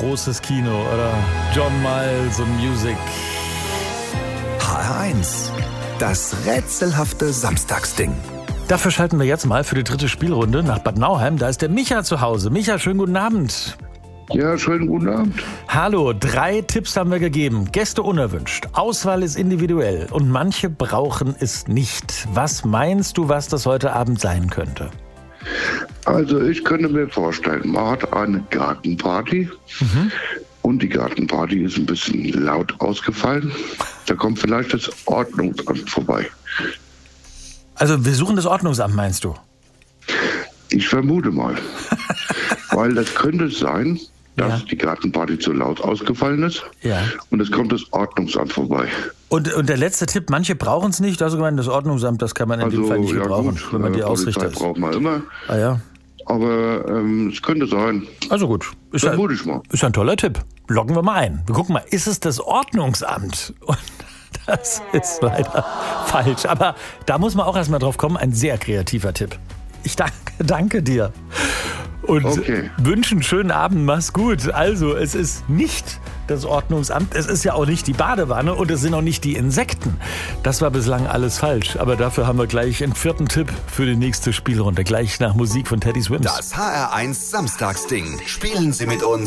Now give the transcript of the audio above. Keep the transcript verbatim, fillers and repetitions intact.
großes Kino, oder? John Miles und Music. H R eins, das rätselhafte Samstagsding. Dafür schalten wir jetzt mal für die dritte Spielrunde nach Bad Nauheim. Da ist der Micha zu Hause. Micha, schönen guten Abend. Ja, schönen guten Abend. Hallo, drei Tipps haben wir gegeben. Gäste unerwünscht. Auswahl ist individuell und manche brauchen es nicht. Was meinst du, was das heute Abend sein könnte? Also ich könnte mir vorstellen, man hat eine Gartenparty mhm. und die Gartenparty ist ein bisschen laut ausgefallen. Da kommt vielleicht das Ordnungsamt vorbei. Also wir suchen das Ordnungsamt, meinst du? Ich vermute mal. Weil das könnte sein, dass ja. die Gartenparty zu laut ausgefallen ist ja. und es kommt das Ordnungsamt vorbei. Und, und der letzte Tipp, manche brauchen es nicht. Also gemeint, das Ordnungsamt, das kann man in also, dem Fall nicht ja gebrauchen, gut, wenn man die äh, Ausrichter ist. braucht man immer. Ah ja. Aber ähm, es könnte sein. Also gut. Ist Vermute ja, ich mal. Ist ein toller Tipp. Loggen wir mal ein. Wir gucken mal, ist es das Ordnungsamt? Und das ist leider falsch. Aber da muss man auch erstmal drauf kommen. Ein sehr kreativer Tipp. Ich danke, danke dir. Und okay. wünsche einen schönen Abend. Mach's gut. Also, es ist nicht das Ordnungsamt. Es ist ja auch nicht die Badewanne und es sind auch nicht die Insekten. Das war bislang alles falsch. Aber dafür haben wir gleich einen vierten Tipp für die nächste Spielrunde. Gleich nach Musik von Teddy Swims. Das H R eins Samstagsding. Spielen Sie mit uns.